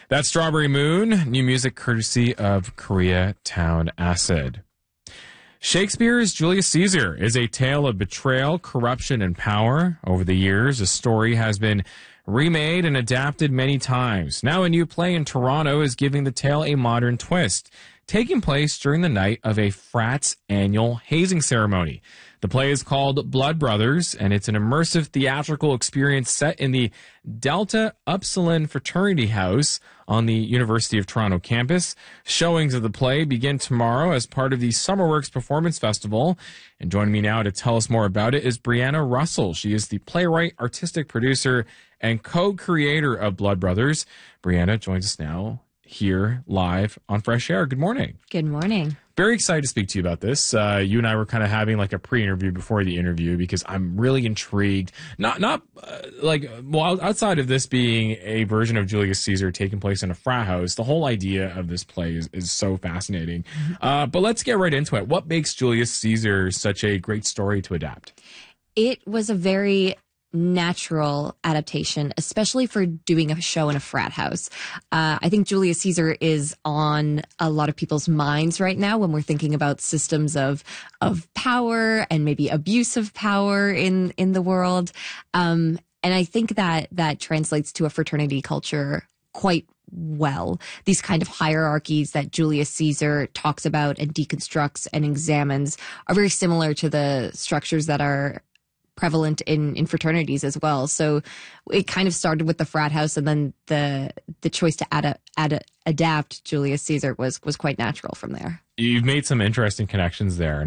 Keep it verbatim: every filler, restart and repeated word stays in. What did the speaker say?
That's Strawberry Moon, new music courtesy of Koreatown Acid. Shakespeare's Julius Caesar is a tale of betrayal, corruption, and power. Over the years, the story has been remade and adapted many times. Now a new play in Toronto is giving the tale a modern twist, taking place during the night of a frat's annual hazing ceremony. The play is called Blood Brothers, and it's an immersive theatrical experience set in the Delta Upsilon Fraternity House on the University of Toronto campus. Showings of the play begin tomorrow as part of the Summerworks Performance Festival. And joining me now to tell us more about it is Brianna Russell. She is the playwright, artistic producer, and co-creator of Blood Brothers. Brianna joins us now here live on Fresh Air. Good morning. Good morning. Very excited to speak to you about this. Uh, you and I were kind of having like a pre-interview before the interview because I'm really intrigued. Not, not uh, like, well, outside of this being a version of Julius Caesar taking place in a frat house, the whole idea of this play is, is so fascinating. Uh, but let's get right into it. What makes Julius Caesar such a great story to adapt? It was a very natural adaptation, especially for doing a show in a frat house. Uh, I think Julius Caesar is on a lot of people's minds right now when we're thinking about systems of of power and maybe abuse of power in in the world. Um, and I think that that translates to a fraternity culture quite well. These kind of hierarchies that Julius Caesar talks about and deconstructs and examines are very similar to the structures that are prevalent in, in fraternities as well. So it kind of started with the frat house, and then the the choice to add, add adapt Julius Caesar was was quite natural from there. You've made some interesting connections there.